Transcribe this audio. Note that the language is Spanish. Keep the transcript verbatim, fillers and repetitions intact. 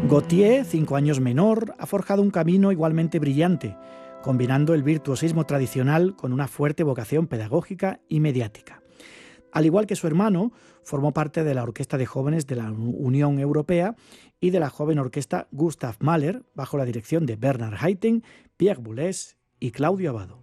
Gautier, cinco años menor, ha forjado un camino igualmente brillante, combinando el virtuosismo tradicional con una fuerte vocación pedagógica y mediática. Al igual que su hermano, formó parte de la Orquesta de Jóvenes de la Unión Europea y de la joven orquesta Gustav Mahler, bajo la dirección de Bernhard Haitink, Pierre Boulez y Claudio Abbado.